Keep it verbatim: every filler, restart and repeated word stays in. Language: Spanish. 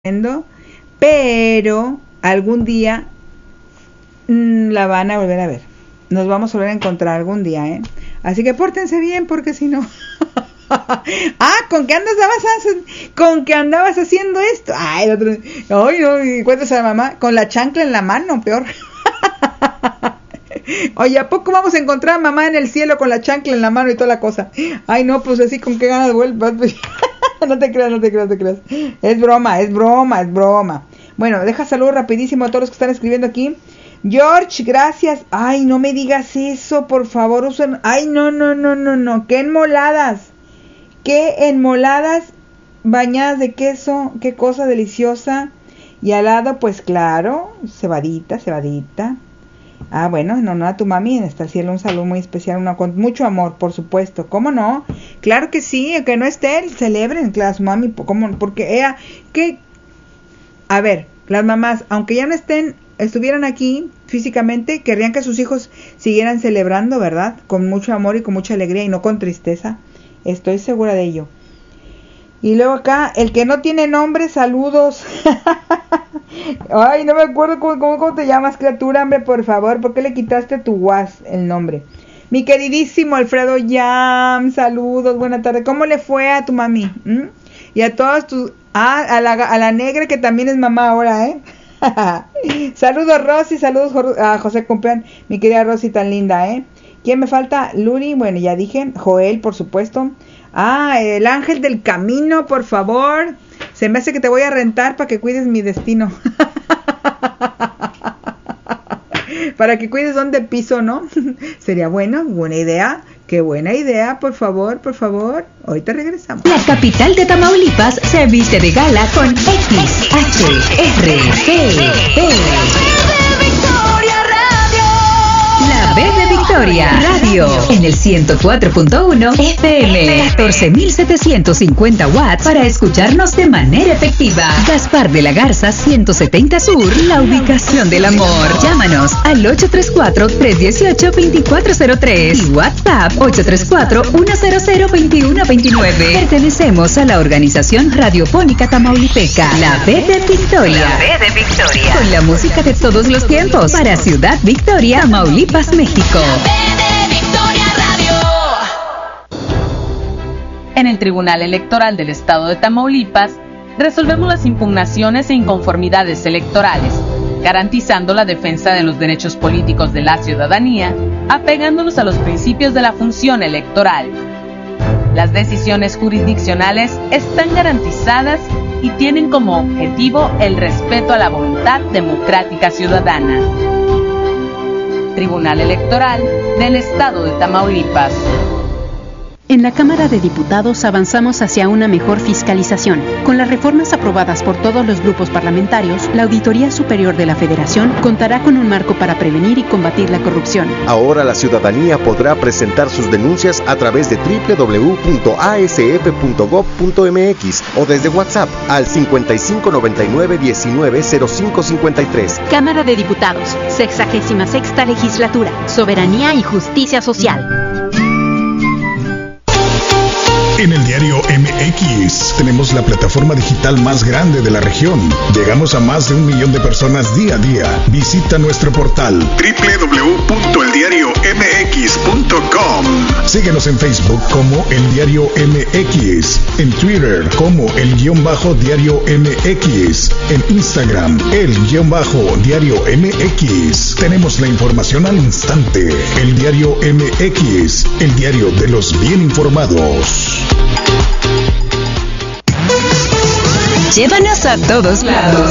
pero algún día mmm, la van a volver a ver. Nos vamos a volver a encontrar algún día, ¿eh? Así que pórtense bien, porque si no... ah, ¿con qué andabas con qué andabas haciendo esto? Ay, el otro, ay, no, y cuentas a la mamá con la chancla en la mano, peor. Oye, ¿a poco vamos a encontrar a mamá en el cielo con la chancla en la mano y toda la cosa? Ay, no, pues así, ¿con qué ganas vuelvas? No te creas, no te creas, no te creas. Es broma, es broma, es broma. Bueno, deja saludos rapidísimo a todos los que están escribiendo aquí. George, gracias. Ay, no me digas eso, por favor. Usen... Ay, no, no, no, no, no. Qué enmoladas. Qué enmoladas bañadas de queso. Qué cosa deliciosa. Y al lado, pues claro, cebadita, cebadita. Ah, bueno, en honor a tu mami, en este cielo un saludo muy especial, una, con mucho amor, por supuesto. ¿Cómo no? Claro que sí, que no esté, celebren, claro, su mami, ¿cómo? Porque ella, que, a ver, las mamás, aunque ya no estén, estuvieran aquí físicamente, querrían que sus hijos siguieran celebrando, ¿verdad? Con mucho amor y con mucha alegría y no con tristeza. Estoy segura de ello. Y luego acá, el que no tiene nombre, saludos. Ay, no me acuerdo cómo, cómo, cómo te llamas, criatura, hombre, por favor. ¿Por qué le quitaste tu guas el nombre? Mi queridísimo Alfredo Yam, saludos, buena tarde. ¿Cómo le fue a tu mami? ¿Mm? Y a todos tus... Ah, a la, a la negra que también es mamá ahora, ¿eh? Saludos, Rosy, saludos a José Compeán, mi querida Rosy tan linda, ¿eh? ¿Quién me falta? Luri, bueno, ya dije. Joel, por supuesto. Ah, el ángel del camino, por favor. Se me hace que te voy a rentar para que cuides mi destino. Para que cuides dónde piso, ¿no? Sería bueno, buena idea. Qué buena idea, por favor, por favor. Ahorita regresamos. La capital de Tamaulipas se viste de gala con X H R G P. La B de Victoria Radio en el ciento cuatro punto uno F M, catorce mil setecientos cincuenta watts para escucharnos de manera efectiva. Gaspar de la Garza ciento setenta Sur, la ubicación del amor. Llámanos al ocho tres cuatro, tres uno ocho, dos cuatro cero tres y WhatsApp ocho tres cuatro, uno cero cero, dos uno dos nueve. Pertenecemos a la organización radiofónica tamaulipeca, la B de Victoria. La B de Victoria. Con la música de todos los tiempos para Ciudad Victoria, Tamaulipas, México. En el Tribunal Electoral del Estado de Tamaulipas, resolvemos las impugnaciones e inconformidades electorales, garantizando la defensa de los derechos políticos de la ciudadanía, apegándonos a los principios de la función electoral. Las decisiones jurisdiccionales están garantizadas y tienen como objetivo el respeto a la voluntad democrática ciudadana. Tribunal Electoral del Estado de Tamaulipas. En la Cámara de Diputados avanzamos hacia una mejor fiscalización. Con las reformas aprobadas por todos los grupos parlamentarios, la Auditoría Superior de la Federación contará con un marco para prevenir y combatir la corrupción. Ahora la ciudadanía podrá presentar sus denuncias a través de doble u doble u doble u punto a s f punto gob punto m x o desde WhatsApp al cincuenta y cinco noventa y nueve diecinueve cero cinco cincuenta y tres. Cámara de Diputados, sexagésima sexta Legislatura, Soberanía y Justicia Social. En el diario M X tenemos la plataforma digital más grande de la región. Llegamos a más de un millón de personas día a día. Visita nuestro portal doble u doble u doble u punto el diario m x punto com. Síguenos en Facebook como El Diario M X, en Twitter como El Guión Bajo Diario M X, en Instagram El Guión Bajo Diario M X. Tenemos la información al instante. El Diario M X, el diario de los bien informados. Llévanos a todos lados.